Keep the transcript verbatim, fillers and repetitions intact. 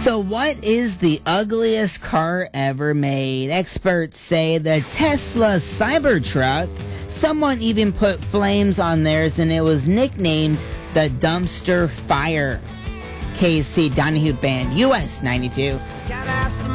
So what is the ugliest car ever made? Experts say the Tesla Cybertruck. Someone even put flames on theirs and it was nicknamed the Dumpster Fire. K C Donahue Band, U S ninety-two.